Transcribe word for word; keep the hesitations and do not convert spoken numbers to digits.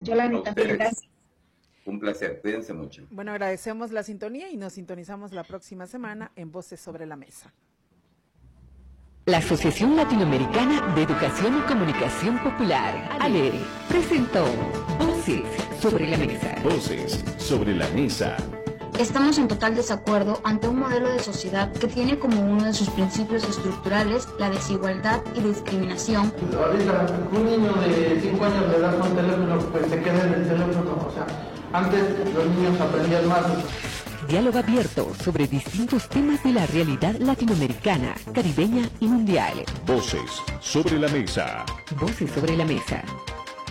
Yolanda, también gracias. Un placer, cuídense mucho. Bueno, agradecemos la sintonía y nos sintonizamos la próxima semana en Voces sobre la Mesa. La Asociación Latinoamericana de Educación y Comunicación Popular, ALERE, presentó Voces sobre la Mesa. Voces sobre la Mesa. Estamos en total desacuerdo ante un modelo de sociedad que tiene como uno de sus principios estructurales la desigualdad y discriminación. Ahorita un niño de cinco años le das un teléfono, pues se queda en el teléfono. O sea, antes los niños aprendían más. Diálogo abierto sobre distintos temas de la realidad latinoamericana, caribeña y mundial. Voces sobre la Mesa. Voces sobre la Mesa.